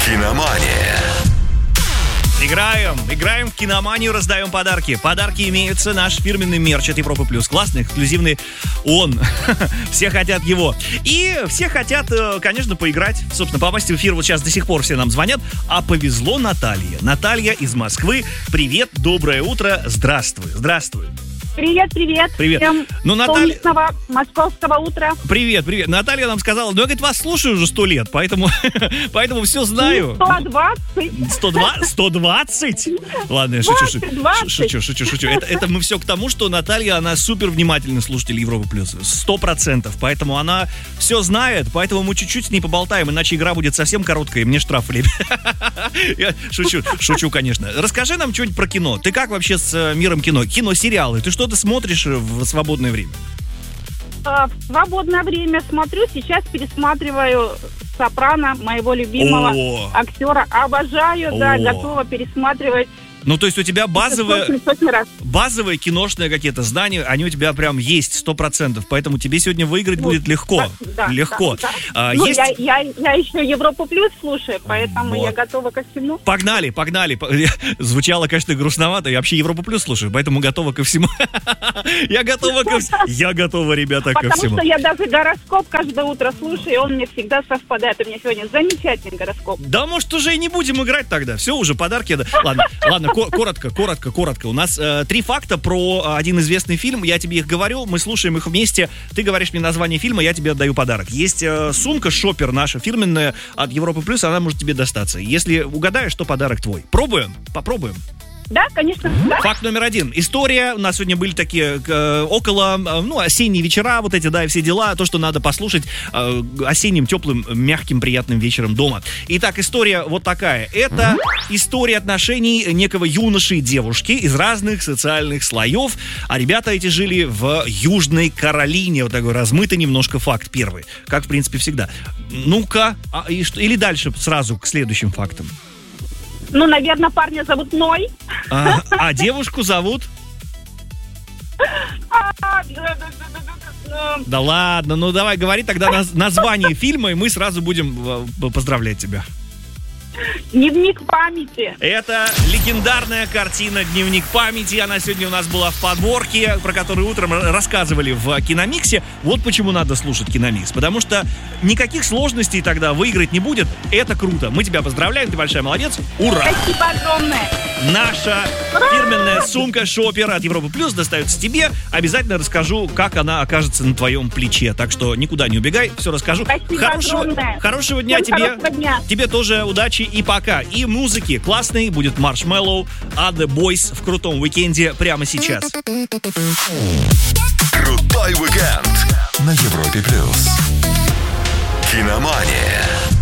Киномания. Играем в киноманию, раздаем подарки. Подарки имеются, наш фирменный мерч от Европы Плюс. Классный, эксклюзивный он. Все хотят его. И все хотят, конечно, поиграть. Собственно, попасть в эфир. Вот сейчас до сих пор все нам звонят. А повезло Наталье. Наталья из Москвы. Привет, доброе утро. Здравствуй. Привет. Привет. Всем солнечного московского утра. Привет. Наталья нам сказала, я, говорит, вас слушаю уже 100 лет, поэтому все знаю. 120. 120? Ладно, я шучу. Это мы все к тому, что Наталья, она супер внимательный слушатель Европы Плюс. 100%. Поэтому она все знает, поэтому мы чуть-чуть с ней поболтаем, иначе игра будет совсем короткая, и мне штраф влепят. Я шучу, конечно. Расскажи нам что-нибудь про кино. Ты как вообще с миром кино? Кино-сериалы. Ты что ты смотришь в свободное время? В свободное время смотрю. Сейчас пересматриваю «Сопрано», моего любимого актера. Обожаю, готова пересматривать. Ну, то есть у тебя базовые киношные какие-то знания, они у тебя прям есть 100%, поэтому тебе сегодня выиграть будет легко. Легко. Да. Я еще Европу Плюс слушаю, поэтому я готова ко всему. Погнали. Звучало, конечно, грустновато. Я вообще Европу Плюс слушаю, поэтому готова ко всему. Я готова, ребята, ко всему. Потому что я даже гороскоп каждое утро слушаю, и он мне всегда совпадает. У меня сегодня замечательный гороскоп. Да, может, уже и не будем играть тогда. Все, уже подарки. Ладно. Коротко. У нас 3 факта про один известный фильм. Я тебе их говорю, мы слушаем их вместе. Ты говоришь мне название фильма, я тебе отдаю подарок. Есть сумка шопер наша фирменная от Европы Плюс, она может тебе достаться. Если угадаешь, то подарок твой. Попробуем. Да, конечно. Да. Факт номер 1. История. У нас сегодня были такие осенние вечера, вот эти, и все дела. То, что надо послушать осенним, теплым, мягким, приятным вечером дома. Итак, история вот такая. Это история отношений некого юноши и девушки из разных социальных слоев. А ребята эти жили в Южной Каролине. Вот такой размытый немножко факт первый. Как, в принципе, всегда. Ну-ка. Или дальше сразу к следующим фактам. Наверное, парня зовут Ной. А девушку зовут? Да ладно, давай говори тогда название фильма, и мы сразу будем поздравлять тебя. «Дневник памяти». Это легендарная картина «Дневник памяти». Она сегодня у нас была в подборке, про которую утром рассказывали в Киномиксе. Вот почему надо слушать Киномикс. Потому что никаких сложностей тогда выиграть не будет. Это круто. Мы тебя поздравляем, ты большая молодец. Ура! Спасибо огромное. Наша фирменная сумка шопер от Европы Плюс достается тебе. Обязательно расскажу, как она окажется на твоем плече. Так что никуда не убегай, все расскажу. Спасибо огромное. Хорошего дня тебе. Тебе тоже удачи и пока. И музыки классной будет Маршмеллоу, а The Boys в крутом уикенде прямо сейчас. Крутой уикенд на Европе Плюс. Киномания.